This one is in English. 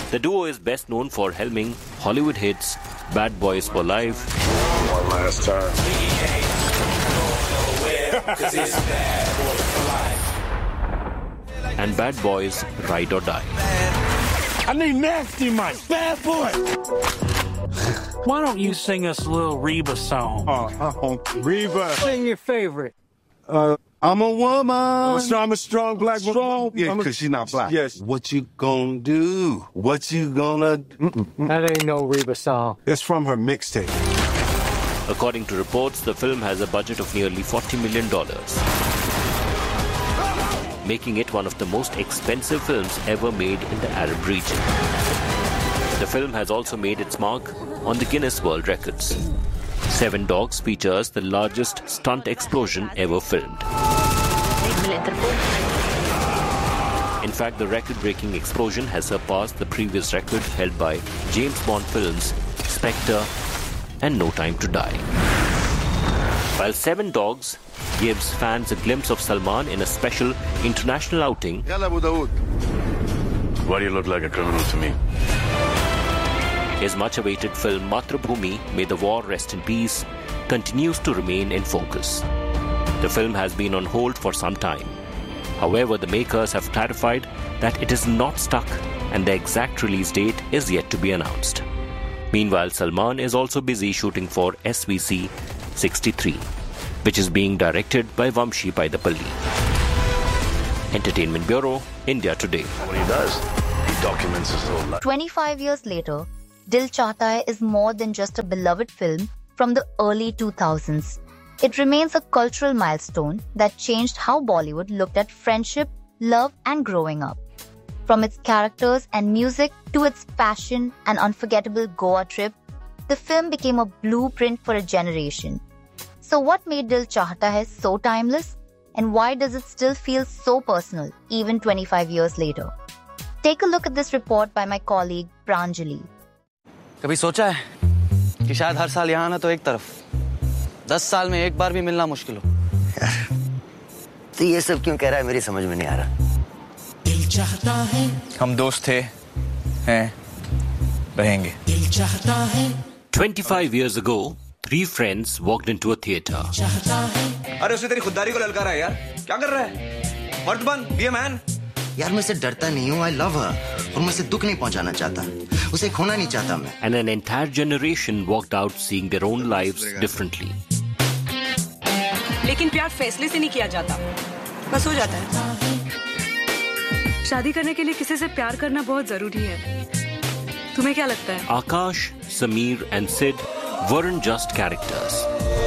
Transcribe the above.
The duo is best known for helming Hollywood hits Bad Boys for Life, One Last Time, and Bad Boys Ride or Die. I need Nasty Mike, Bad Boy. Why don't you sing us a little Reba song? Reba. Sing your favorite. I'm a woman. So I'm a strong black woman. Strong? Yeah, because she's not black. Yes. What you gonna do? What you gonna do? That ain't no Reba song. It's from her mixtape. According to reports, the film has a budget of nearly $40 million, making it one of the most expensive films ever made in the Arab region. The film has also made its mark on the Guinness World Records. Seven Dogs features the largest stunt explosion ever filmed. In fact, the record-breaking explosion has surpassed the previous record held by James Bond films Spectre and No Time to Die. While Seven Dogs gives fans a glimpse of Salman in a special international outing, Why do you look like a criminal to me? his much-awaited film Matrabhumi, May the War Rest in Peace, continues to remain in focus. The film has been on hold for some time. However, the makers have clarified that it is not stuck and the exact release date is yet to be announced. Meanwhile, Salman is also busy shooting for SVC 63, which is being directed by Vamshi Paidapalli. Entertainment Bureau, India Today. What he does, he documents his whole life. 25 years later, Dil Chahta Hai is more than just a beloved film from the early 2000s. It remains a cultural milestone that changed how Bollywood looked at friendship, love, and growing up. From its characters and music to its fashion and unforgettable Goa trip, the film became a blueprint for a generation. So what made Dil Chahta Hai so timeless? And why does it still feel so personal, even 25 years later? Take a look at this report by my colleague Pranjali. कभी सोचा है कि शायद हर साल यहाँ आना तो एक तरफ 10 साल में एक बार भी मिलना मुश्किल हो। तो ये सब क्यों कह रहा है मेरी समझ में नहीं आ रहा। हम दोस्त थे, हैं, रहेंगे। 25 years ago, three friends walked into a theatre. अरे उसने तेरी खुददारी को ललकारा है यार। क्या कर रहा है? मर्द बन, be a man। यार मैं उसे डरता नहीं हूँ, I love her, और मैं उसे दुख नहीं पहुंचाना चाहता, उसे खोना नहीं चाहता मैं। And an entire generation walked out seeing their own lives differently. लेकिन प्यार फैसले से नहीं किया जाता, बस हो जाता है। शादी करने के लिए किसी से प्यार करना बहुत जरूरी है। तुम्हें क्या लगता है? Akash, Sameer and Sid weren't just characters.